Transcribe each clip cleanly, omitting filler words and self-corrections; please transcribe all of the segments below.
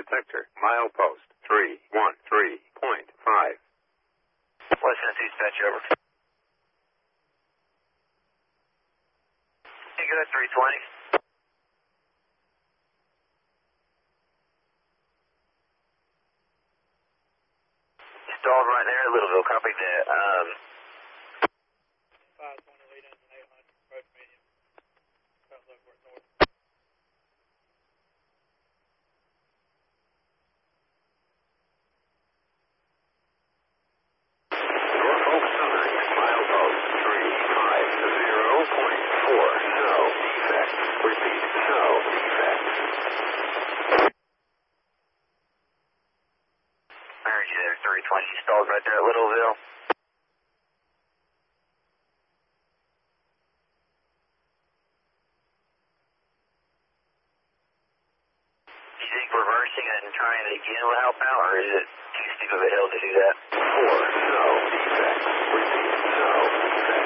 detector. Milepost 313.5. West Tennessee dispatch, over. You good, 320. Stalled right there at Littleville, copy that. 520 lead engine 800, approach medium. South Leavenworth North. Norfolk Southern, milepost 350.4. No defect. Repeat, no defect. I heard you there, 320. You stalled right there at Littleville. Do you think reversing and trying it again will help out, or is it too steep of a hill to do that? 4. No defect. Repeat, no defect.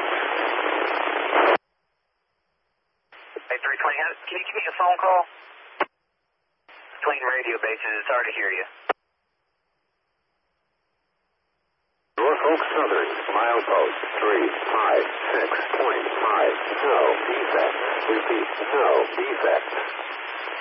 Hey, 320, can you give me a phone call? Between radio bases, it's hard to hear you. Norfolk Southern, milepost 356.5. No defect. Repeat, no defect.